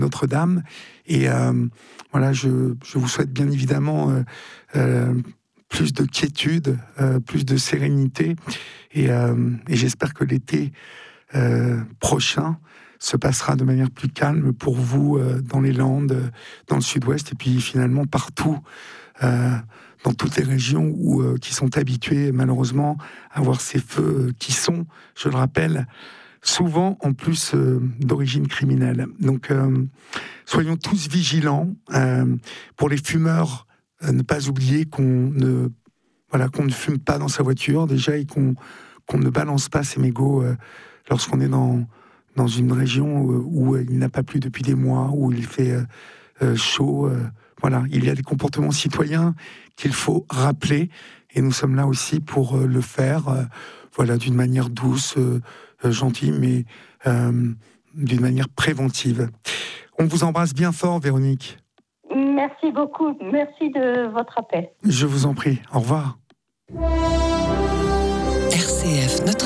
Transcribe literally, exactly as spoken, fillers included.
Notre-Dame. Et euh, voilà, je, je vous souhaite bien évidemment euh, euh, plus de quiétude, euh, plus de sérénité. Et, euh, et j'espère que l'été euh, prochain se passera de manière plus calme pour vous euh, dans les Landes, euh, dans le Sud-Ouest, et puis finalement partout, euh, dans toutes les régions où, euh, qui sont habituées malheureusement à voir ces feux euh, qui sont, je le rappelle, souvent en plus euh, d'origine criminelle. Donc euh, soyons tous vigilants. Euh, pour les fumeurs, euh, ne pas oublier qu'on ne, voilà, qu'on ne fume pas dans sa voiture déjà, et qu'on, qu'on ne balance pas ses mégots euh, lorsqu'on est dans, dans une région où, où il n'a pas plu depuis des mois, où il fait euh, euh, chaud. Euh, voilà, il y a des comportements citoyens qu'il faut rappeler, et nous sommes là aussi pour euh, le faire, euh, voilà, d'une manière douce, euh, euh, gentille, mais euh, d'une manière préventive. On vous embrasse bien fort, Véronique. Merci beaucoup. Merci de votre appel. Je vous en prie. Au revoir. R C F, notre